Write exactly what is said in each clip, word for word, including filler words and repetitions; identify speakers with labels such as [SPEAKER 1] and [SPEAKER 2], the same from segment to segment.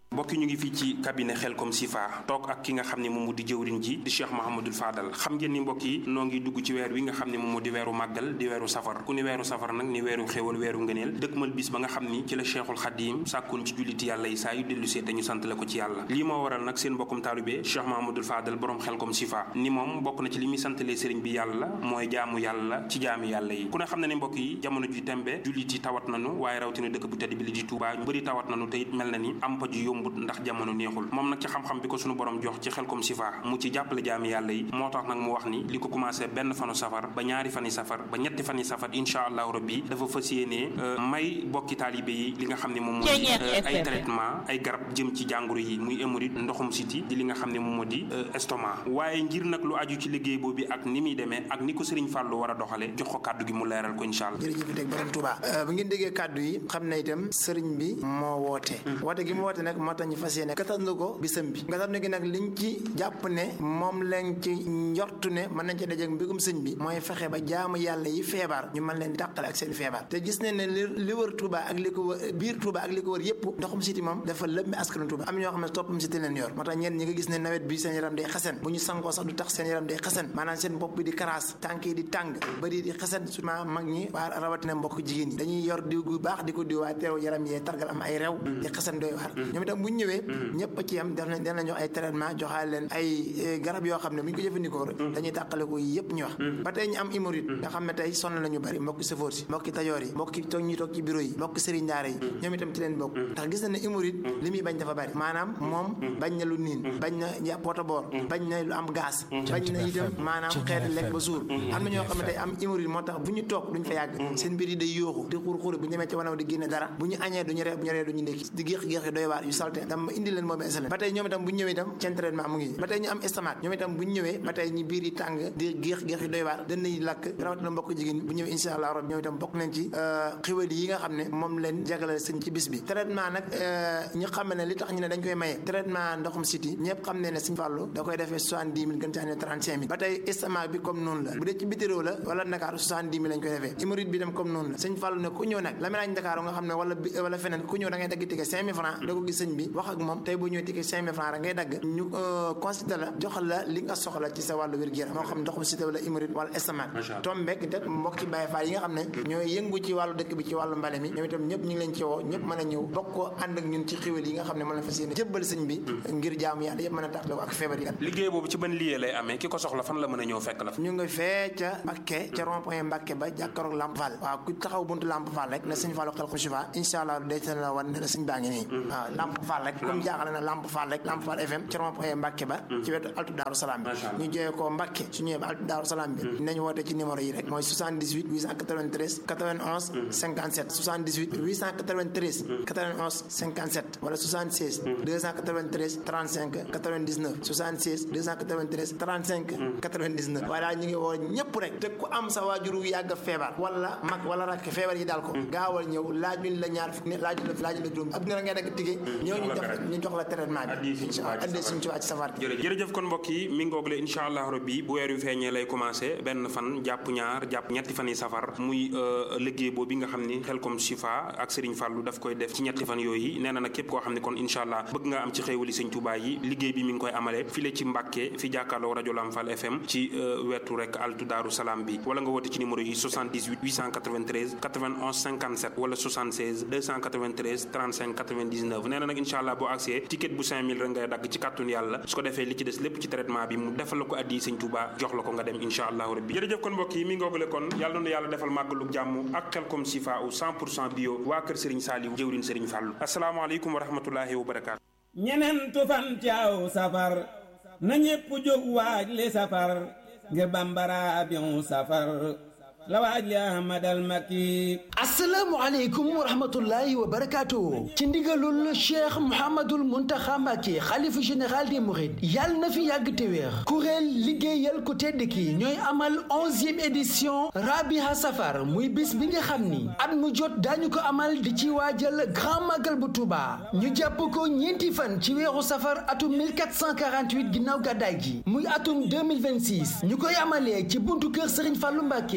[SPEAKER 1] mbokki ñu ngi fii ci cabinet Khelcom Chifa toog ak ki nga xam ne moom moo di jëwriñ ji di Cheikh Mouhamadoul Fadal xam ngeen ni mbokk yi noo ngi dugg ci weer wi nga xam ne moom moo di weeru màggal di weeru safar ku ni weeru safar nag ni weeru xéwal weeru ngëneel dëkkmal bis ba nga xam ni ci la Cheikhul Khadim sàkkoon ci julliti yàlla yi saa yu dellu see te ñu sant la ko ci yàlla lii moo waral nag seen mbokkum taalibe Cheikh Mouhamadoul Fadal borom Khelcom Chifa ni moom bokk na ci li muy santalee sëriñ bi yàlla mooy jaamu yàlla ci jaami yàlla yi ku ne xam ne ne mbokk yi jamono ji tembe jullit yi tawat nañu waaye rawatina dëkk bu tedd bi li di Touba ñu bëri tawat nañu te it mel na ni am paju yombut ndax jamono neexul moom nag ci xam-xam bi ko sunu borom jox ci Khelcom Chifa mu ci jàppale jaami yàlla yi moo tax nag mu wax ni li ko commencé benn fanu safar ba ñaari fani safar ba ñetti fani safar incha allahu rabbi dafa fas yéene may bokki taalibe yi li nga xam ne moom moo di ay traitement ay garab jëm ci jàngoro yi muy hémorroïde ndoxum siti di li nga xam ne moom moo di estomac waaye ngir nag lu aju ci liggéey boobu ak ni muy demee ak ni ko Serigne Fallou war a doxale jox ko kàddu gi mu leeral ko incha allah.
[SPEAKER 2] jërëjëf teg borom Touba bu ngeen déggee kàddu yi xam ne itam sëriñ bi moo woote woote gi mu woote nag moo tax ñu fas yéene gatandu ko bisam bi gatandu gi nag liñ ci jàpp ne moom lañ ci njortu ne mën nañ ci dajeek mbégum sëñ bi mooy fexe ba jaamu yàlla yi feebar ñu mën leen tàqale ak seen feebar te gis nañ ne li li wër Touba ak li ko wër biir Touba ak li ko wër yëpp ndoxum siti moom dafa lëmbi askanu Touba am ñoo xam ne toppum siti leen yor moo tax ñenn ñi nga gis ne nawet bi seen yaram day xasan bu ñu sangoo sax du tax seen yaram day xasan maanaam seen bopp bi di karaas tànk yi di tàng bëri di xasan surtout mag ñi waa rawatina mbokk jigéen yi dañuy yor diw gu baax di ko diw waaye teew yaram yee targal am ay rew di xasan doy waar ñoom itam bu ñu ñëwee ñëpp ci yam def nañ danañ jox ay traitement joxaale leen ay garab yoo xam ne bu ñu ko jëfandikoo dañuy tàqale ko yëpp ñu wax ba tey ñu am hémorroïde nga xam ne tey sonn lañu bari mbokki sëfoor si mbokki tajoor yi mbokki toog ñuy toog ci bureau yi mbokki sëriñ daara yi ñoom itam ci leen bokk ndax gis na ne hémorroïde li muy bañ dafa bari maanaam moom bañ na lu niin bañ na potoboor bañ na lu am gaz bañ na itam maanaam xeeti lekk ba suur am na ñoo xam ne tey am hémorroïde moo tax bu ñu toog duñ fa yàgg seen mbir yi day yóoxu di xuur xuur bu ñu demee ci wanaw di génne dara bu ñu añee duñu reer bu ñu reer duñu ndékki di géex géex yi doy waar yu salte dama indi leen moom esalen ba tey ñoom itam bu ñu ñëwee itam seen traitement mu ngi ba tey ñu am estomac ñoom itam bu ñu ñëwee ba tey ñu biir yi tàng di géex géex yi doy waar dañ nañu lakk rawatina mbokk jigéen bu ñëwee insha allah rabbi ñoom itam bokk nañ ci xiwal yi nga xam ne moom leen jagleel sëñ ci bis bi traitement nag ñu xam ne li tax ñu ne dañ koy maye traitement ndoxum siti ñëpp xam ne ne sëñ Fallou da koy defee soixante-dix mille gën ci ne trente-cinq mille ba tey estomac bi comme noonu la bu dee ci bitéro la wala Dakar soixante-dix mille lañ koy defee hémorroïde bi dem comme noonu la sëñ Fallou ne ku ñëw nag la ménage Dakar nga xam ne wala wala feneen ku ñëw da ngay dagg ticket cinq mille francs da ko gis sëñ bi wax ak moom tey boo ñëwee ticket cinq mille francs rek ngay dagg ñu consulté la jox la li nga soxla ci sa wàllu wér-gu-yaram moo xam ndoxum siti wala hémorroïde wala estomac tombek te mbokk ci Baye Fall yi nga xam ne ñooy yëngu ci wàllu dëkk bi ci wàllu mbale mi ñoom itam ñëpp ñu ngi leen ci woo ñëpp mën a ñëw bokk ko ànd ak ñun ci xiwal yi nga xam ne mën na fas yéene jëbbal sëñ bi ngir jaamu yàlla yëpp mën a taxloo ak feebar yi
[SPEAKER 1] liggéey boobu ci ban lieu lay amee ki ko soxla fan la mën a ñëw fekk la
[SPEAKER 2] ñu ngi fee ca Mbacké ca rond point Mbacké ba jàkkaroog Lamp Fall waaw ku taxaw buntu Lamp Fall rek na sëñ Fallou Khelcom Chifa incha allah day teel la wan ne la sëñ baa ngi nii waaw Lamp Fall rek comme jaaxale na Lamp Fall rek Lamp Fall F M ca rond point Mbacké ba ci wetu Altu Daaru Salaam bi ñu joyee ko Mbacké su ñëwee ba Altu Daaru Salaam bi nañu woote ci numéro yi rek mooy soixante-dix-huit huit cent quatre-vingt-treize quatre-vingt-onze cinquante-sept soixante-dix-huit huit cent quatre-vingt-treize quatre-vingt-onze cinquante-sept wala soixante-seize deux cent quatre-vingt-treize trente-cinq quatre-vingt-dix-neuf soixante-seize deux cent quatre-vingt-treize trente-cinq quatre-vingt-dix-neuf voilà ñu ngi woo ñëpp rek te ku am sa waajuru yàgg feebar wala mag wala rakk feebar yi daal ko gaawal ñëw laajuñ la ñaar fukk ne laajuñ la laajuñ la juróom ab dina ngay dagg tigee ñëw ñu jox ñu jox la traitement bi addee suñu ci wàcc safar
[SPEAKER 1] jërëjëf kon mbokk yi mi ngoogle incha allah rabbi bu weer wi feeñee lay commencé benn fan jàpp ñaar jàpp ñetti fan yi safar muy liggéey boobu nga xam ni Khelcom Chifa ak Serigne Fallou daf koy def ci ñetti fan yooyu nee na nag képp koo xam ne kon incha allah bëgg nga am ci xéewali Sëñ Touba yi liggéey bi mi ngi koy amale file ci Mbacké fi jàkkaarloo rajo Lamp Fall F M ci wetu rek Altu Daaru Salaam bi wala nga woote ci numéro yi soixante-dix-huit huit cent quatre-vingt-treize quatre-vingt-onze cinquante-sept wala soixante-seize deux cent quatre-vingt-treize trente-cinq quatre-vingt-dix-neuf nee na nag incha allah boo accès ticket bu cinq mille rek ngay dagg ci kàttun yàlla su ko defee li ci des lépp ci traitement bi mu defal la ko addi Sëñ Touba jox la ko nga dem incha allahu rabbi jërëjëf kon mbokk yi mi ngoogale kon yàlla na yàlla defal màggalu jàmm ak Khelcom Chifa u cent pour cent bio waa kër Serigne Saliou jëwriñ Serigne Fallou asalaamaaleykum wa rahmatullahi wa barakaatu
[SPEAKER 3] ñenentu fan caaw safar na ñépp jóg waaj li safar ngir bambara abion safar la waaj li ahmadal makki
[SPEAKER 4] asalaamaaleykum wa rahmatullahi wa barakaatu ci ndigalul cheikh mouhamadul muntaxa Mbacké xalifa général des mourides yàlla na fi yàgg te wéer kuréel liggéeyal ku tedd ki ñooy amal onzième édition rabiha safar muy bis bi nga xam ni at mu jot daañu ko amal di ci waajal grand magal bu Touba ñu jàpp ko ñeenti fan ci weeru safar atum mille quatre cent quarante-huit ginnaaw gàddaay gi muy atum deux mille vingt-six ñu koy amalee ci buntu kër Serigne Fallou Mbacké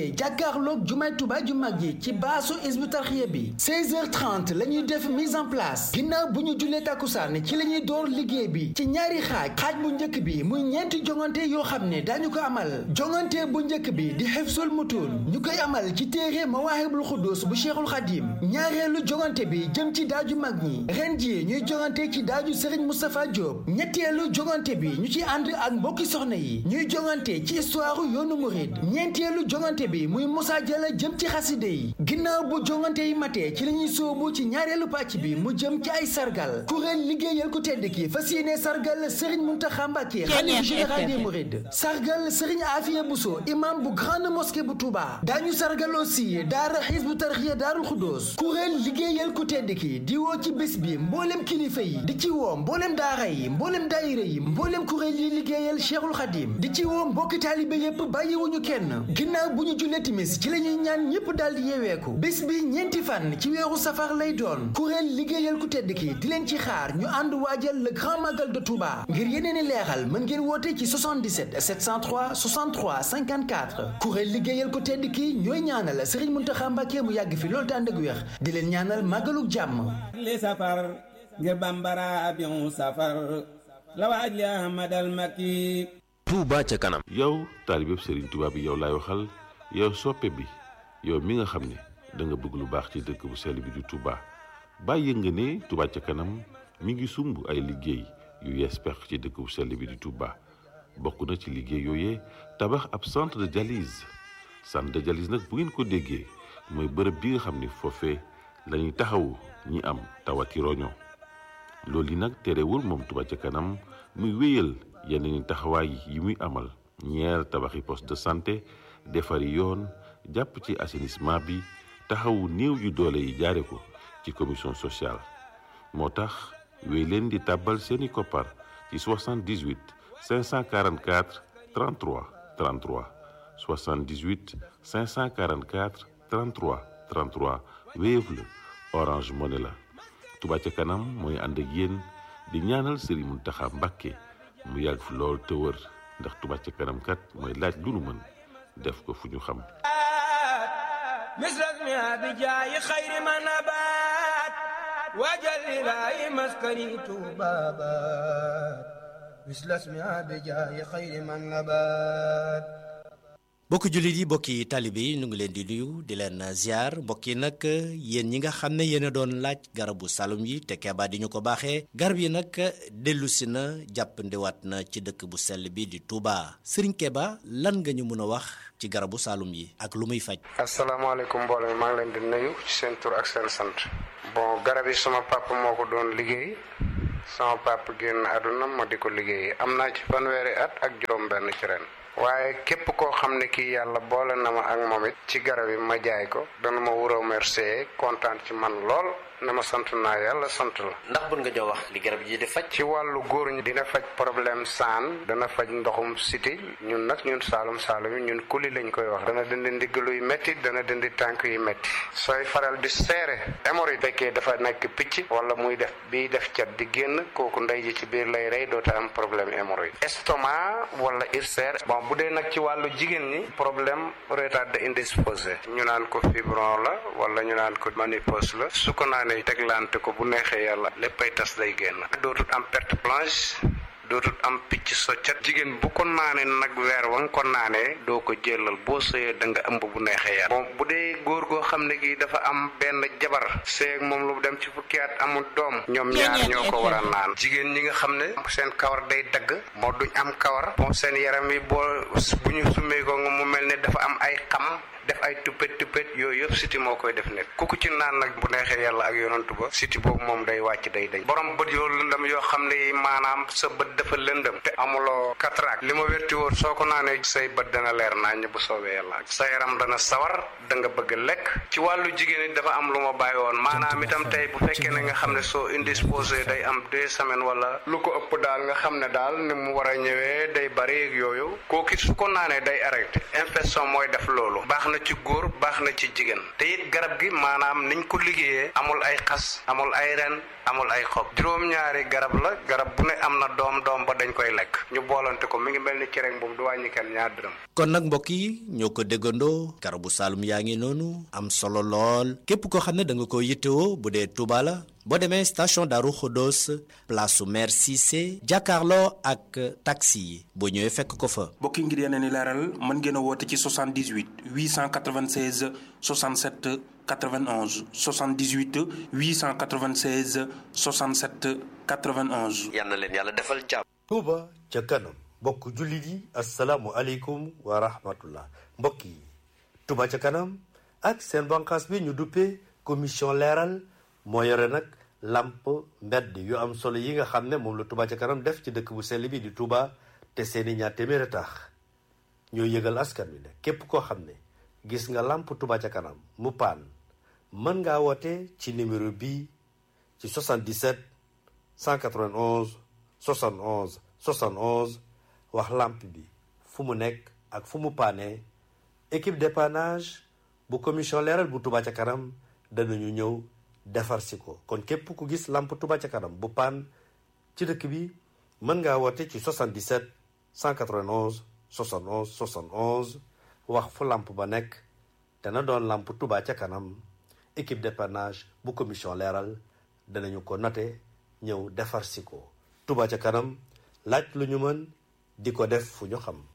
[SPEAKER 4] jàkkaarloog jumaay Tuubaa ju mag ji ci baasu Hizbut Tarqiyyah bi seize heures trente la ñuy def mise en place ginnaaw bu ñu jullee takkusaan ci la ñuy door liggéey bi ci ñaari xaaj xaaj bu njëkk bi muy ñeenti jongante yoo xam ne daañu ko amal jongante bu njëkk bi di Hifzul Mutuun ñu koy amal ci téere Mawaahibul Quddus bu Cheikhul Khadim ñaareelu jongante bi jëm ci daaju mag ñi ren ji ñuy jongante ci daaju Serigne Moustapha Diop ñetteelu jongante bi ñu ci ànd ak mbokki soxna yi ñuy jongante ci histoire yoonu murid ñeenteelu jongante bi muy Moussa Diallo jëm ci xaside yi ginnaaw bu jongante yi matee ci la ñuy sóobu ci ñaareelu pàcc bi mu jëm ci ay sargal kuréel liggéeyal ku tedd ki fas yéene sargal Serigne Mountakha Mbacké xalifa général des mourides sargal Serigne Afia Bousso imam bu grande mosquée bu Touba daañu sargal aussi daara Hizbut Tarqiyyah Daarul Xudoos kuréel liggéeyal ku tedd ki di woo ci bés bi mboolem kilifa yi di ci woo mboolem daara yi mboolem daayira yi mboolem kuréel yi liggéeyal Cheikhul Khadim di ci woo mbokki taalibe yépp bàyyiwuñu kenn ginnaaw bu ñu jullee timis ci la ñuy ñaan ñëpp daal di yeeweeku bés bi ñeenti fan ci weeru safar lay doon kuréel liggéeyal ku tedd ki di leen ci xaar ñu ànd waajal le grand magal de Touba ngir yeneen i leeral mën ngeen woote ci soixante-dix-sept sept cent trois soixante-trois cinquante-quatre kuréel liggéeyal ku tedd ki ñooy ñaanal Serigne Mountakha Mbacké mu yàgg fi loolu tànd ak wér di leen ñaanal màggaluk jàmm
[SPEAKER 3] li safar ngir bambara avion safar la waaj li Ahmad al Makki
[SPEAKER 5] Touba ca kanam.
[SPEAKER 6] yow taalibeb Serigne Touba bi yow laay waxal yow soppe bi yow mi nga xam ne da nga bëgg lu baax ci dëkk bu sell bi di Touba bàyyi nga ne Touba ca kanam mi ngi sumb ay liggéey yu yees peq ci dëkk bu sell bi di Touba bokk na ci liggéey yooyee tabax ab centre de dialyse centre de dialyse nag bu ngeen ko déggee mooy bërëb bi nga xam ne foofee la ñuy taxawu ñi am tawati roño loolu yi nag terewul moom Touba ca kanam muy wéyal yeneen taxawaay yi muy amal ñeer tabaxi poste de santé defari yoon jàpp ci assainissement bi taxawu néew yu doole yi jaare ko ci commission sociale moo tax wéy leen di tàbbal seeni koppar ci soixante-dix-huit cinq cent quarante-quatre trente-trois trente-trois soixante-dix-huit cinq cent quarante-quatre trente-trois trente-trois Wave la Orange Money la Touba ca kanam mooy ànd ak yéen di ñaanal Serigne Mountakha Mbacké mu yàgg fi lool te wër ndax Touba ca kanam kat mooy laaj lu nu mën def ko fu ñu xam
[SPEAKER 7] misras mi abijaayi xayri ma nabaat wajal ilaahi maskani tuubaabaat misras mi abijaayi xayri ma nabaat
[SPEAKER 5] mbokki jullit yi mbokki taalibe yi ñu ngi leen di nuyu di leen ziar mbokk yi nag yéen ñi nga xam ne yéen a doon laaj garabu salum yi te Keba di ñu ko baaxee garab yi nag dellu si na jàppandiwaat na ci dëkk bu sell bi di Touba Serigne Keba lan nga ñu mën a wax ci garabu salum yi ak lu muy faj.
[SPEAKER 8] asalaamaaleykum mbooloo mi maa ngi leen di nuyu ci seen tur ak seen sant. bon garab yi sama papa moo ko doon liggéey sama papa génn àdduna ma di ko liggéey am naa ci fanweeri at ak juróom-benn ci ren. waaye képp koo xam ne kii yàlla boole na ma ak moom it ci garab yi ma jaay ko dana ma wuroo remercier kontaan ci man lool ne ma sant naa yàlla sant la.
[SPEAKER 5] ndax bun nga jox wax li garab ji di faj.
[SPEAKER 8] ci wàllu góor ñi dina faj problème saan dana faj ndoxum siti ñun nag ñun saalum saalum yi ñun kuli lañ koy wax. dana dindi ndiggalu yu métti dana dindi tànk yu métti sooy faral di seere hémorroïde fekkee dafa nekk picc wala muy def biy def cat di génn kooku ndey ji ci biir lay rey doota am problème hémorroïde. estomac wala ulcère bon bu dee nag ci wàllu jigéen ñi problème retardé indisposé ñu naan ko fibron la wala ñu naan ko ménopause la su ko naanee teglante ko bu neexee yàlla léppay tas day génn dootut am perte blanche dootut am picc soccat jigéen bu ko naanee nag weer wa nga ko naanee doo ko jëlal boo sëyee da nga ëmb bu neexee yàlla bon bu dee góor goo xam ne gi dafa am benn jabar seeg moom lu dem ci fukki at amul doom ñoom ñaar ñoo ko war a naan jigéen ñi nga xam ne seen kawar day dagg moo duñ am kawar bon seen yaram yi boo bu ñu summee ko nga mu mel ne dafa am ay xam def ay tuppet tuppet yooyu yëpp siti moo koy def nekk ku ko ci naan nag bu neexee yàlla ak yonantu ba siti boobu moom day wàcc day dañ borom bët yoo lëndëm yoo xam ne maanaam sa bët dafa lëndëm te amuloo cataracte li ma wérti woon soo ko naanee say bët dana leer naññ bu soobee yàlla sa yaram dana sawar da nga bëgg lekk ci wàllu jigéen ñi dafa am lu ma bàyyi woon maanaam itam tey bu fekkee ne nga xam ne soo indisposé day am deux semaines wala lu ko ëpp daal nga xam ne daal ni mu war a ñëwee day bari ak yooyu kooku su ko naanee day arrêté infection mooy def loolu baax na ci góor baax na ci jigéen te it garab gi maanaam niñ ko liggéeyee amul ay xas amul ay ren amul ay xob juróom-ñaari garab la garab bu ne am na doom doom ba dañ koy lekk ñu boolante ko mi ngi mel ni cereñ boobu du wàññi kenn ñaar dërëm.
[SPEAKER 5] kon nag mbokk yi ñoo ko déggandoo garabu Saloum yaa ngi noonu am solo lool képp koo xam ne da nga ko yittewoo bu dee Touba la boo demee station Darou Khodos place su maire Cissé jàkkaarloo ak taxi yi boo ñëwee fekk ko fa.
[SPEAKER 1] mbokk yi ngir yeneen i leeral mën ngeen a woote ci soixante-dix-huit huit cent quatre-vingt-seize soixante-sept quatre-vingt-onze soixante-dix-huit huit cent quatre-vingt-seize soixante-sept quatre-vingt-onze.
[SPEAKER 9] yal na leen yàlla defal jàmm.
[SPEAKER 10] Touba ca kanam mbokk jullit yi asalaamualeykum wa rahmatullah mbokk yi Touba ca kanam ak seen bànqaas bi ñu duppee commission leeral moo yore nag lamp mbedd yu am solo yi nga xam ne moom la Touba ca kanam def ci dëkk bu sell bi di Touba te seeni ñaar téeméeri tax ñoo yëgal askan wi ne képp koo xam ne gis nga lamp Touba ca kanam mu paan mën ngaa woote ci numéro bii ci soixante-dix-sept cent quatre-vingt-onze soixante-onze soixante-onze wax lamp bi fu mu nekk ak fu mu paane équipe dépannage bu commission leeral bu Touba ca kanam danañu ñëw defar si ko kon képp ku gis lamp Touba ca kanam bu paan ci dëkk bi mën ngaa woote ci soixante-dix-sept cent quatre-vingt-onze soixante-onze soixante-onze wax fu lamp ba nekk dana doon lamp Touba ca kanam équipe dépannage bu commission leeral danañu ko noté ñëw defar si ko Touba ca kanam laaj lu ñu mën di ko def fu ñu xam.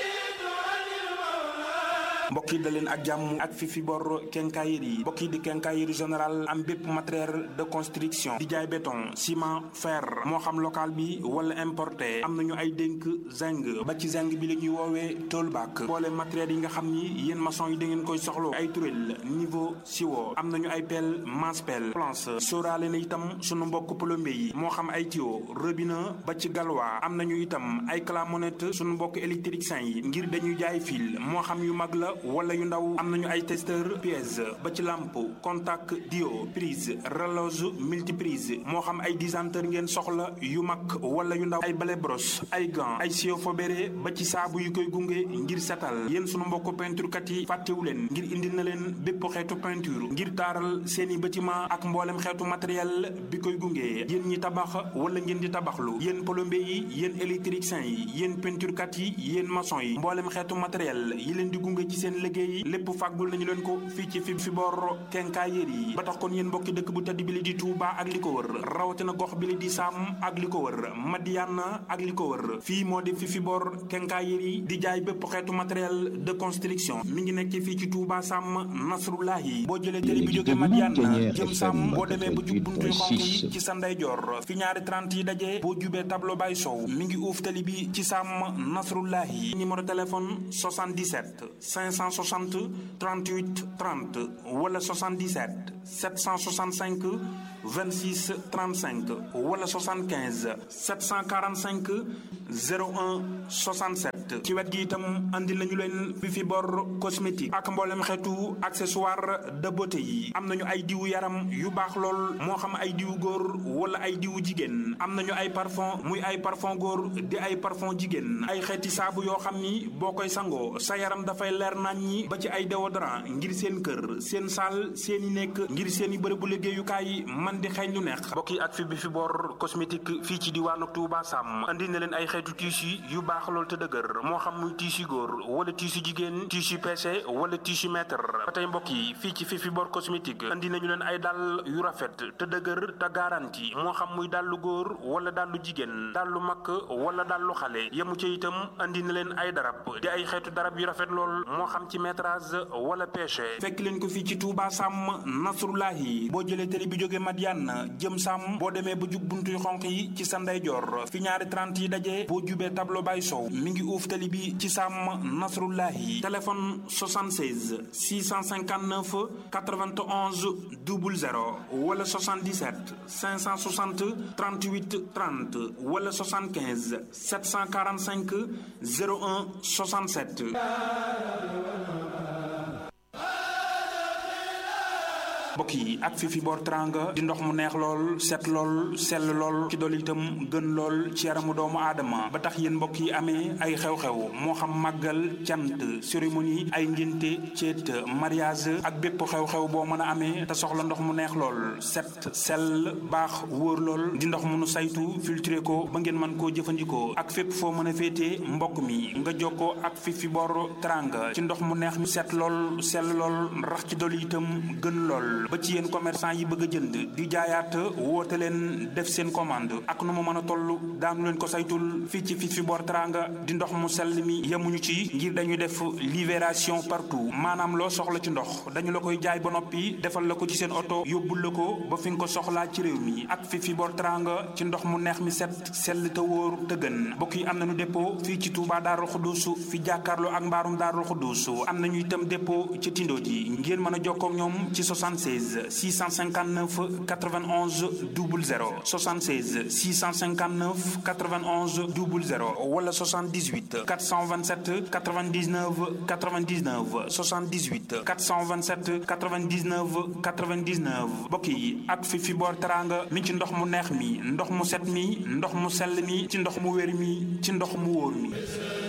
[SPEAKER 1] mbokk yi da leen ak jàmm ak fi fi bor quincaillerie yi mbokk yi di quincaillerie général am bépp matériel de construction di jaay béton ciment fer moo xam local bi wala importé am nañu ay dénk zinc ba ci zinc bi la ñuy woowee toolback boole matériel yi nga xam ni yéen maçon yi da ngeen koy soxlo ay turel niveau siwo am nañu ay pelle masse pelle planche sóoraale na itam sunu mbokk plombier yi moo xam ay tuyau robinet ba ci galwa am nañu itam ay clamonette sunu mbokk électricien yi ngir dañuy jaay fil moo xam yu mag la wala yu ndaw am nañu ay testeur pièce ba ci lampe contact dio prise relose multiprise moo xam ay disanteur ngeen soxla yu mag wala yu ndaw ay balai brosse ay gants ay sio fobéré ba ci saabu yu koy gunge ngir setal yéen sunu mbokk peinture kat yi fàttewu leen ngir indil na leen bépp xeetu peinture ngir taaral seeni bâtiment ak mboolem xeetu matériel bi koy gunge yéen ñi tabax wala ngeen di tabaxlu yéen plombier yi yéen électricien yi yéen peinture kat yi yéen maçon yi mboolem xeetu matériel yi leen di gunge ci seen liggéey lépp fàggul nañu leen ko fii ci fi fi bor quincaillerie yi ba tax kon yéen mbokki dëkk bu tedd bi li di Touba ak li ko wër rawatina gox bi li di Sam ak li ko wër Madiana ak li ko wër fii moo di fi fi bor quincaillerie di jaay bépp xeetu matériel de construction mi ngi nekk fii ci Touba Sam Nasrullahi boo jëlee télé bi jógee Madiana jëm Sam boo demee ba jub buntu xonk yi ci sa ndeyjoor fi ñaari trente yi dajee boo jubee tableau bay sow mi ngi uuf télé bi ci Sam Nasrullahi numéro téléphone soixante-dix-sept cinq cent soixante trente-huit trente wala soixante-dix-sept sept cent soixante-cinq vingt-six trente-cinq wala soixante-quinze sept cent quarante-cinq zéro un soixante-sept ci wet gi itam andi nañu leen fi fi bor cosmétique ak mboolem xeetu accessoire de beauté yi am nañu ay diwu yaram yu baax lool moo xam ay diwu góor wala ay diwu jigéen am nañu ay parfum muy ay parfum góor di ay parfum jigéen ay xeeti saabu yoo xam ni boo koy sangoo sa yaram dafay leer nañ ñi ba ci ay déodorant ngir seen kër seen saal seen i nekk ngir seen i bërëbu liggéeyukaay man di xeeñ lu neex mbokk yi ak fi bi fi bor cosmétique fii ci diwaanu Touba Sam andi na leen ay xeetu tissu yu baax lool te dëgër moo xam muy tissu góor wala tissu jigéen tissu P C wala tissu mètre ba tey mbokk yi fii ci fi fi bor cosmétique andi nañu leen ay dàll yu rafet te dëgër te garanti moo xam muy dàllu góor wala dàllu jigéen dàllu mag wala dàllu xale yemu ci itam andi na leen ay darab di ay xeetu darab yu rafet lool moo xam ci métrage wala pêche fekk leen ko fii ci Touba Sam Nasrullahi boo jëlee télé bi jóge Madiana jëm Sam boo demee ba jub buntu yu xonq yi ci sa ndeyjoor fi ñaari trente yi dajee boo jubee tableau bay sow mi ngi uuf télé bi ci Sam Nasrullahi téléphone soixante-seize six cent cinquante-neuf quatre-vingt-onze zéro zéro wala soixante-dix-sept cinq cent soixante trente-huit trente wala soixante-quinze sept cent quarante-cinq zéro un soixante-sept. mbokk yi ak fi fi boor teranga di ndox mu neex lool set lool sell lool ci dool itam gën lool ci yaramu doomu aadama ba tax yéen mbokk yi amee ay xew-xew moo xam màggal cant cérémonie ay ngénte ceet mariage ak bépp xew-xew boo mën a amee te soxla ndox mu neex lool set sell baax wóor lool di ndox mu nu saytu filtré ko ba ngeen mën koo jëfandikoo ak fépp foo mën a féetee mbokk mi nga jokkoo ak fi fi boor teranga ci ndox mu neex mi set lool sell lool rax ci dool itam gën lool ba ci yéen commerçant yi bëgg a jënd di jaayaat woote leen def seen commande ak nu mu mën a toll daanu leen ko saytul fii ci fi fi boor teranga di ndox mu sell mi yemuñu ci ngir dañuy def livraison partout maanaam loo soxla ci ndox dañu la koy jaay ba noppi defal la ko ci seen oto yóbbul la ko ba fi nga ko soxlaa ci réew mi ak fi fi boor teranga ci ndox mu neex mi set sell te wóor te gën mbokk yi am nañu dépôt fii ci Touba Darou Khoudoss fi jàkkaarloo ak mbaarum Darou Khoudoss am nañu itam dépôt ci Tindo ji ngeen mën a jokkoo ak ñoom ci soixante-seize six cent cinquante-neuf quatre-vingt-onze zéro zéro soixante-seize six cent cinquante-neuf quatre-vingt-onze zéro zéro wala soixante-dix-huit quatre cent vingt-sept quatre-vingt-dix-neuf quatre-vingt-dix-neuf soixante-dix-huit quatre cent vingt-sept quatre-vingt-dix-neuf quatre-vingt-dix-neuf mbokk yi ak fi fi boor teranga mi ci ndox mu neex mi ndox mu set mi ndox mu sell mi ci ndox mu wér mi ci ndox mu wóor mi.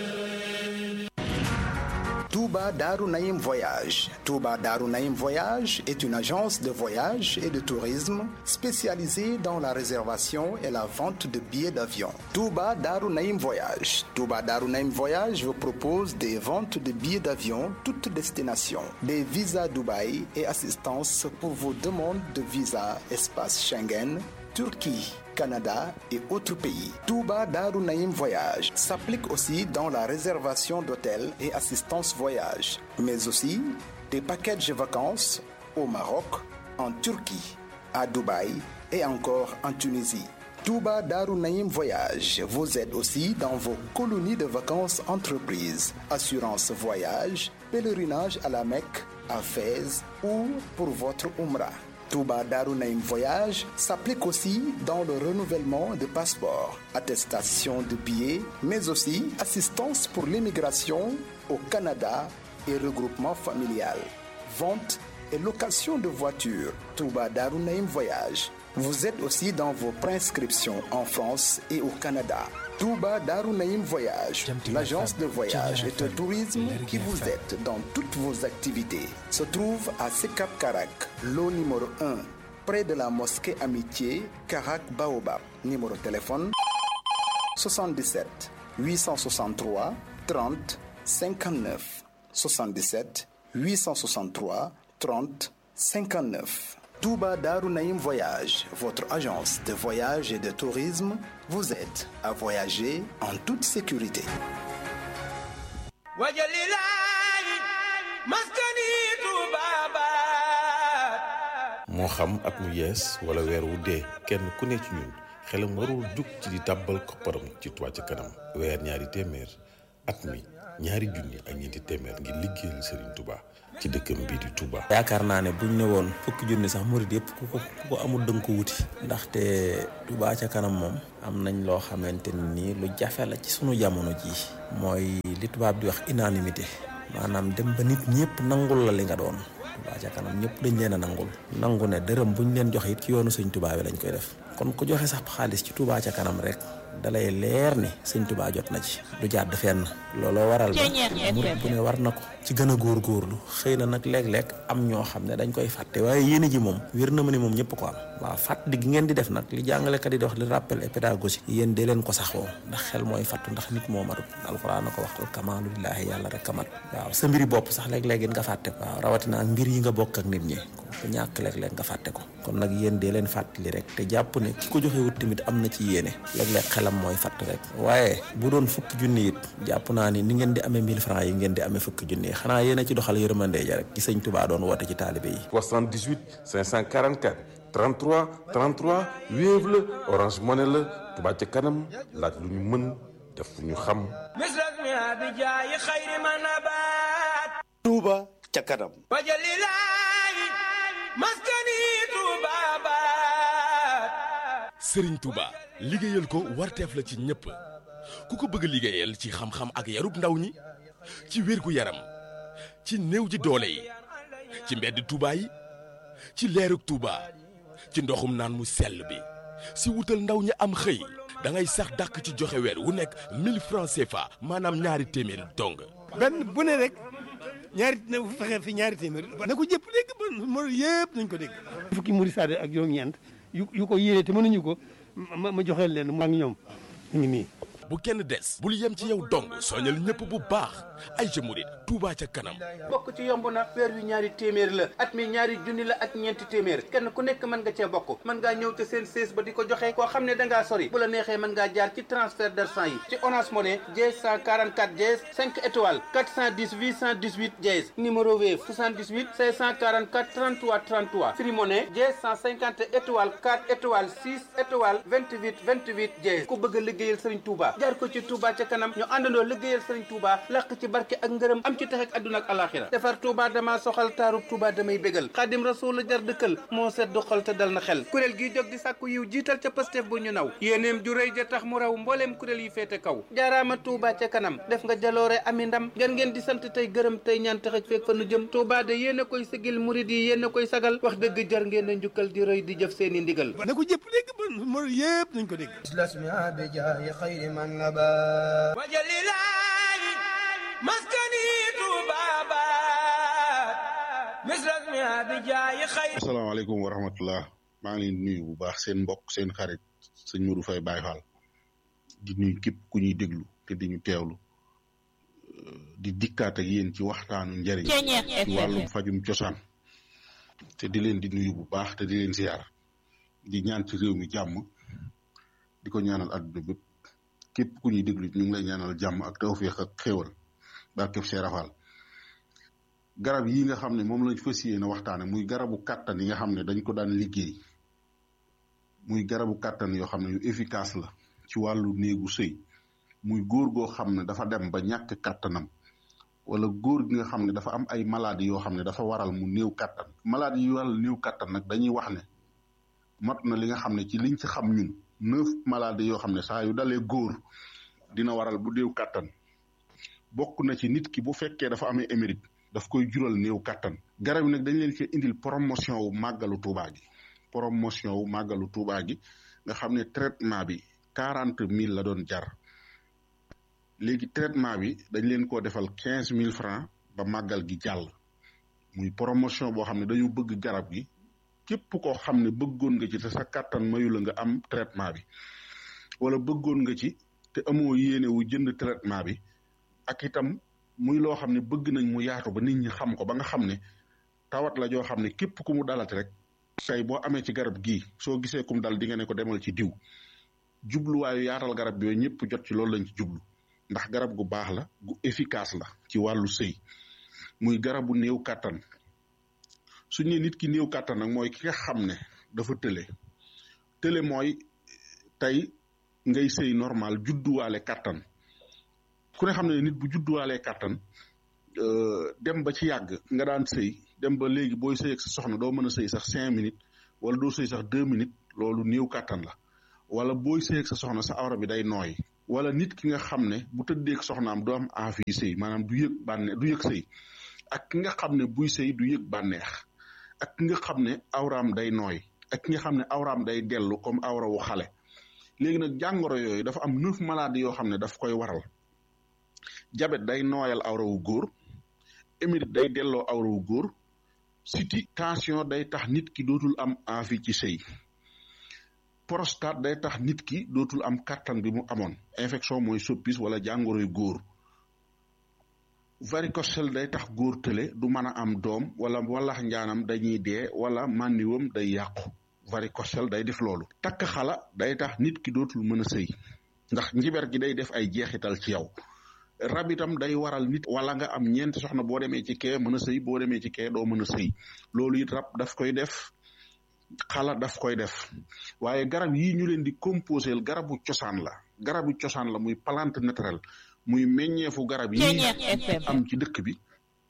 [SPEAKER 9] Touba Darou Naïm Voyage. Touba Darou Naïm Voyage est une agence de voyage et de tourisme spécialisée dans la réservation et la vente de billets d'avion. Touba Darou Naïm Voyage. Touba Darou Naïm Voyage vous propose des ventes de billets d'avion toutes destinations, des visas Dubaï et assistance pour vos demandes de visa espace Schengen, Turquie, Canada et autres pays. Touba Darou Naïm Voyage s'applique aussi dans la réservation d'hôtels et assistance voyage, mais aussi des packages vacances au Maroc, en Turquie, à Dubaï et encore en Tunisie. Touba Darou Naïm Voyage vous aide aussi dans vos colonies de vacances entreprises, assurance voyage, pèlerinage à la Mecque, à Fès ou pour votre Umrah. Touba Darou Naïm Voyage s'applique aussi dans le renouvellement de passeports, attestation de billets, mais aussi assistance pour l'immigration au Canada et regroupement familial, vente et location de voitures. Touba Darou Naïm Voyage vous aide aussi dans vos préinscriptions en France et au Canada. Touba Darou Naïm Voyage, l'agence de voyage et de tourisme qui vous aide dans toutes vos activités, se trouve à Sekap Karak, lot numéro un, près de la mosquée Amitié, Karak Baobab. Numéro de téléphone soixante-dix-sept huit cent soixante-trois trente cinquante-neuf. soixante-dix-sept huit cent soixante-trois trente cinquante-neuf. Touba Darou Naïm Voyage, votre agence de voyage et de tourisme, vous aide à voyager en toute sécurité.
[SPEAKER 6] moo xam at mu yees wala weer wu dee kenn ku ne ci ñun xelam warul jug ci di tàbbal kopparam ci Touba ca kanam weer ñaari téeméer at mi ñaari junni ak ñeenti téeméer ngir liggéeyal Serigne Touba ci dëkkam bii di Touba.
[SPEAKER 11] yaakaar naa ne buñ ne woon fukki junni sax murid yëpp ku ko ku ko amul dënk ko wuti ndaxte Touba ca kanam moom am nañ loo xamante ni lu jafe la ci sunu jamono jii mooy li tubaab di wax unanimité maanaam dem ba nit ñëpp nangul la li nga doon Touba ca kanam ñëpp dañ leen a nangul nangu ne dërëm buñ leen joxe it ci yoonu sëñ Touba bi lañ koy def kon ku joxe sax xaalis ci Touba ca kanam rek dalay leer ni sëñ Touba jot na ci du jàdd fenn looloo waral ba murid bu ne war na ko ci gën a góorgóorlu xëy na nag léeg-léeg am ñoo xam ne dañ koy fàtte waaye yéene ji moom wér na ma ni moom ñëpp ko am waaw fàttali gi ngeen di def nag li jàngalekat yi di wax li rappel et pédagogie yéen dee leen ko saxoo ndax xel mooy fàttu ndax nit moo matut alxuraan na ko waxtal kamaalu lillaahi yàlla rek kamat waaw sa mbiri bopp sax léeg-léeg nga fàtte ko waaw rawatina ak mbir yi nga bokk ak nit ñi ko ñàkk léeg-léeg nga fàtte ko kon nag yéen dee leen fàttali rek te jàpp ne ki ko joxe wut tamit am na ci yéene léeg-léeg xelam mooy fàtt rek waaye bu doon fukki junni it jàpp naa ni ni ngeen di amee mille francs yi ngeen di amee fukki junni yi xanaa yéen a ci doxal yërmande ja rek ci sëñ Touba doon woote ci taalibe yi
[SPEAKER 6] soixante-dix-huit cinq cent quarante-quatre trente-trois trente-trois Wave la Orange Money la Touba ca kanam laaj lu ñu mën def lu ñu xam.
[SPEAKER 10] Touba ca kanam.
[SPEAKER 12] Serigne Touba liggéeyal ko warteef la ci ñëpp ku ko bëgg liggéeyal ci xam-xam ak yarub ndaw ñi ci wér gu yaram ci néew ji doole yi ci mbedd Touba yi ci leerug Touba ci ndoxum naan mu sell bi si wutal ndaw ñi am xëy da ngay sax dàkk ci joxe weer wu nekk mille francs C F A maanaam ñaari téeméer dong.
[SPEAKER 13] benn bu ne rek ñaari na fexe fi ñaari téeméer na ko jëpp dégg ba mo yëpp nañ ko dégg. fukki murid saade ak juróom-ñeent yu yu ko yéene te mënuñu ko ma ma joxeel leen maa ngi ñoom ñu ngi nii.
[SPEAKER 12] bu kenn des bul yem ci yow dong soñal ñëpp bu baax ay ca murid Touba ca kanam.
[SPEAKER 14] bokk ci yomb na weer wi ñaari téeméer la at mi ñaari junni la ak ñeenti téeméer kenn ku nekk mën nga cee bokk mën ngaa ñëw te seen sées ba di ko joxe koo xam ne da ngaa sori bu la neexee mën ngaa jaar ci transfert d'argent yi ci Orange Money dièse cent quarante-quatre dièse cinq étoiles quatre cent dix huit cent dix-huit dièse numéro Wave soixante-dix-huit cinq cent quarante-quatre trente-trois trente-trois Free Money dièse cent cinquante étoiles quatre étoiles six étoiles vingt-huit vingt-huit dièse ku bëgg a liggéeyal Serigne Touba jaar ko ci Touba ca kanam ñu àndandoo liggéeyal Serigne Touba làq ci barke ak ngërëm am ci tax ak àdduna ak alaxira defar Touba dama soxal taarub Touba damay bégal Xaadim Rasul jar dëkkal moo sedd xol te dal na xel kuréel gi jóg di sàkku yiw jiital ca Pastef bu ñu naw yéeneem ju rëy ja tax mu raw mbooleem kuréel yi féete kaw jaaraama Touba ca kanam def nga jaloore ami ndam ngeen ngeen di sant tey gërëm tey ñaan tax ak feek fa nu jëm Touba de yéen a koy sigil murid yi yéen a koy sagal wax dëgg jar ngeen a njukkal di rëy di jëf seeni ndigal
[SPEAKER 13] na ko jëpp dégg ba mo yëpp nañ ko dégg.
[SPEAKER 7] wajalilahi maskani tubabat misrasmi abijayi xayri.
[SPEAKER 15] asalaamaaleykum wa rahmatullah maa ngi leen nuyu bu baax seen mbokk seen xarit sëñ Modou Faye Baye Fall di nuyu képp ku ñuy déglu te di ñu teewlu di dikkaat ak yéen ci waxtaanu njëriñ ci wàllum fajum cosaan te di leen di nuyu bu baax te di leen ziar di ñaan ci réew mi jàmm di ko ñaanal àdduna bépp képp ku ñuy déglu ñu ngi lay ñaanal jàmm ak tawfeex ak xéewal barkeb Cheikh Rafal garab yi nga xam ne moom lañ fas yéene waxtaane muy garabu kàttan yi nga xam ne dañ ko daan liggéey muy garabu kàttan yoo xam ne yu efficace la ci wàllu néegu sëy muy góor goo xam ne dafa dem ba ñàkk kàttanam wala góor gi nga xam ne dafa am ay maladie yoo xam ne dafa waral mu néew kàttan maladie yu waral néew kàttan nag dañuy wax ne mat na li nga xam ne ci liñ ci xam ñun neuf maladie yoo xam ne saa yu dalee góor dina waral bu néew kàttan bokk na ci nit ki bu fekkee dafa amee émérite daf koy jural néew kàttan garab yi nag dañ leen ci indil promotion wu màggalu Tuubaa gi promotion wu màggalu Tuubaa gi nga xam ne traitement bi quarante mille la doon jar léegi traitement bi dañ leen koo defal quinze mille francs ba màggal gi jàll muy promotion boo xam ne dañu bëgg garab gi képp koo xam ne bëggoon nga ci te sa kàttan mayu la nga am traitement bi wala bëggoon nga ci te amoo yéene wu jënd traitement bi ak itam muy loo xam ne bëgg nañ mu yaatu ba nit ñi xam ko ba nga xam ne tawat la joo xam ne képp ku mu dalati rek tey boo amee ci garab gii soo gisee kum dal di nga ne ko demal ci diw jubluwaayu yaatal garab yooyu ñëpp jot ci loolu lañ ci jublu ndax garab gu baax la gu efficace la ci wàllu sëy muy garabu néew kàttan su ñu nit ki néew kàttan nag mooy ki nga xam ne dafa tële tële mooy tey ngay sëy normal judduwaale kàttan ku ne xam ne nit bu judduwaalee kàttan dem ba ci yàgg nga daan sëy dem ba léegi booy sëy ak sa soxna doo mën a sëy sax cinq minutes wala doo sëy sax deux minutes loolu néew kàttan la wala booy sëy ak sa soxna sa awra bi day nooy wala nit ki nga xam ne bu tëddee ak soxnaam du am envie sëy maanaam du yëg bànneex du yëg sëy ak ki nga xam ne buy sëy du yëg bànneex ak ki nga xam ne awraam day nooy ak ki nga xam ne awraam day dellu comme awra wu xale léegi nag jàngoro yooyu dafa am neuf maladies yoo xam ne daf koy waral jabet day nooyal awra wu góor émérite day delloo awra wu góor siti tension day tax nit ki dootul am envie ci sëy prostate day tax nit ki dootul am kàttan bi mu amoon infection mooy soppis wala jàngoroy góor varicocèle day tax góor tële du mën a am doom wala walax njaanam dañuy dee wala mànniwam day yàqu varicocèle day def loolu takk xala day tax nit ki dootul mën a sëy ndax njiber gi day def ay jeexital ci yow rab itam day waral nit wala nga am ñeenti soxna boo demee ci kee mën a sëy boo demee ci kee doo mën a sëy loolu it rab daf koy def xala daf koy def waaye garab yi ñu leen di composé garabu cosaan la garabu cosaan la muy plante naturelle muy meññeefu garab yi am ci dëkk bi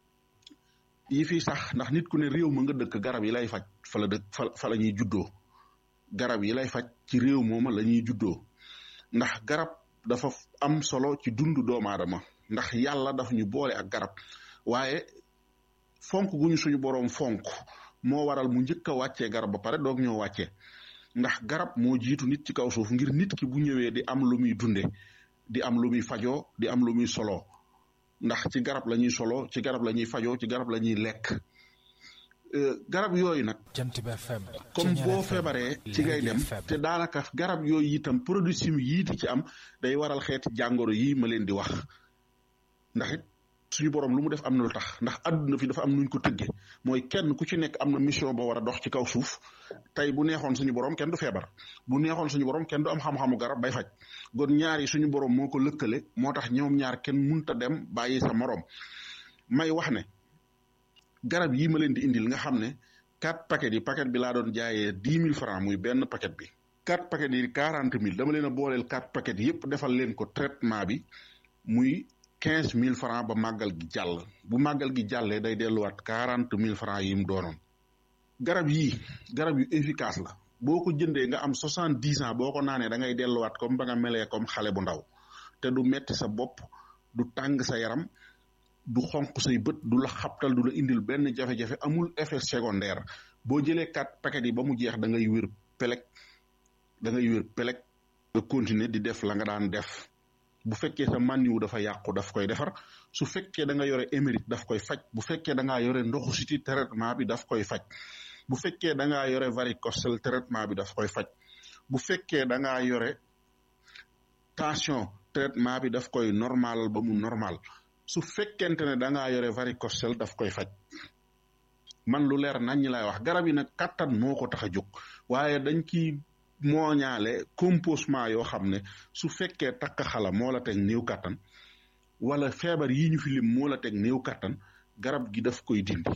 [SPEAKER 15] yi fi sax ndax nit ku ne réew ma nga dëkk garab yi lay faj fa la dëkk fa fa la ñuy juddoo garab yi lay faj ci réew mooma la ñuy juddoo ndax garab dafa am solo ci dundu doomu aadama ndax yàlla daf ñu boole ak garab waaye fonk gu ñu suñu boroom fonk moo waral mu njëkk a wàccee garab ba pare doog ñoo wàccee ndax garab moo jiitu nit ci kaw suuf ngir nit ki bu ñëwee di am lu muy dunde di am lu muy fajoo di am lu muy soloo ndax ci garab la ñuy soloo ci garab la ñuy fajoo ci garab la ñuy lekk garab yooyu nag comme boo feebaree ci ngay dem te daanaka garab yooyu itam produit chimique yii di ci am day waral xeeti jàngoro yii ma leen di wax ndax it suñu borom lu mu def am na lu tax ndax àdduna fi dafa am nuñ ko tëggee mooy kenn ku ci nekk am na mission boo war a dox ci kaw suuf tey bu neexoon suñu borom kenn du feebar bu neexoon suñu borom kenn du am xam-xamu garab bay faj gon ñaar yi suñu borom moo ko lëkkale moo tax ñoom ñaar kenn munta dem bàyyi sa morom may wax ne garab yii ma leen di indil nga xam ne quatre paquets yi paquet bi laa doon jaayee dix mille francs muy benn paquet bi quatre paquets yi quarante mille dama leen a booleel quatre paquets yépp defal leen ko traitement bi muy quinze mille francs ba màggal gi jàll bu màggal gi jàllee day delluwaat quarante mille francs yi mu doonoon garab yii garab yu efficace la boo ko jëndee nga am soixante dix ans boo ko naanee da ngay delluwaat comme ba nga melee comme xale bu ndaw te du metti sa bopp du tàng sa yaram du xonq say bët du la xabtal du la indil benn jafe-jafe amul effet secondaire boo jëlee quatre paquets yi ba mu jeex da ngay wér pelek da ngay wér pelek nga continuer di def la nga daan def bu fekkee sa mànniwu dafa yàqu daf koy defar su fekkee da nga yore émérite daf koy faj bu fekkee da ngaa yore ndoxu siti traitement bi daf koy faj bu fekkee da ngaa yore varicocèle traitement bi daf koy faj bu fekkee da ngaa yore tension traitement bi daf koy normal ba mu normal su fekkente ne da ngaa yore varicocèle daf koy faj man lu leer nañ ñi lay wax garab yi nag kattan moo ko tax a jóg waaye dañ ciy mooñaale composement yoo xam ne su fekkee takk xala moo la teg néew kattan wala feebar yi ñu fi lim moo la teg néew kattan garab gi daf koy dindi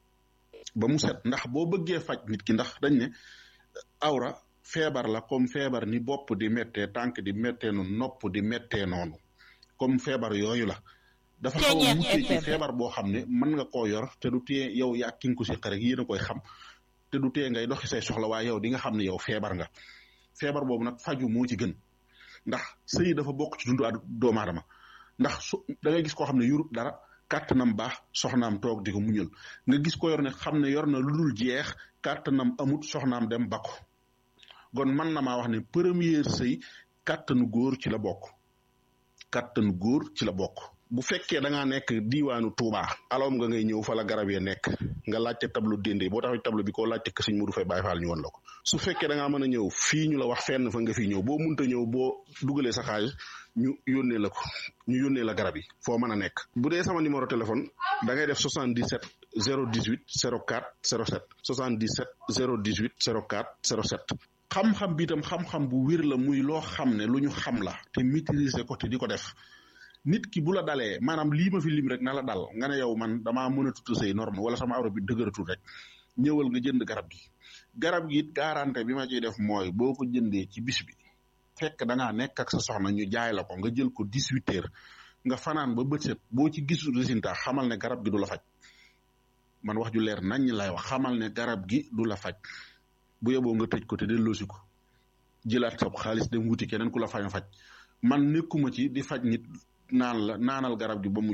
[SPEAKER 15] ba mu set ndax boo bëggee faj nit ki ndax dañ ne awra feebar la comme feebar ni bopp di méttee tànk di méttee noonu nopp di méttee noonu comme feebar yooyu la dafa xaw a wutee ci feebar boo xam ne mën nga koo yor te du tee yow yaa ki nga ko si rek yéen a koy xam te du tee ngay doxi say soxla waaye yow di nga xam ne yow feebar nga feebar boobu nag faju moo ci gën ndax sëy dafa bokk ci dundu ak doomu aadama ndax su da ngay gis koo xam ne yurut dara kàttanam baax soxnaam toog di ko muñal nga gis ko yor ne xam ne yor na lu dul jeex kàttanam amut soxnaam dem bakko kon man na maa wax ne première sëy kàttanu góor ci la bokk kàttanu góor ci la bokk bu fekkee da ngaa nekk diiwaanu Touba alom nga ngay ñëw fa la garab yee nekk nga laajte tableau dende boo taxaw tableau bi koo laajte ko sëñ Modou Faye Baye Fall ñu woon la ko su fekkee da ngaa mën a ñëw fii ñu la wax fenn fa nga fi ñëw boo munta ñëw boo dugalee sa xaalis ñu yónnee la ko ñu yónnee la garab yi foo mën a nekk bu dee sama numéro téléphone da ngay def soixante-dix-sept zéro dix-huit zéro quatre zéro sept soixante-dix-sept zéro dix-huit zéro quatre zéro sept xam-xam bi itam xam-xam bu wér la muy loo xam ne lu ñu xam la te maîtriser ko te di ko def nit ki bu la dalee maanaam lii ma fi lim rek na la dal nga ne yow man damaa mën a tudd say norme wala sama awra bi dëgëratul rek ñëwal nga jënd garab gi garab gi it garantie bi ma ciy def mooy boo ko jëndee ci bis bi fekk da ngaa nekk ak sa soxna ñu jaay la ko nga jël ko dix-huit heures nga fanaan ba bët set boo ci gisul résultat xamal ne garab gi du la faj man wax ju leer nañ lay wax xamal ne garab gi du la faj bu yeboo nga tëj ko te delloosi ko jëlaat sa xaalis dem wuti keneen ku la fañ faj man nekkuma ci di faj nit naan la naanal garab gi ba mu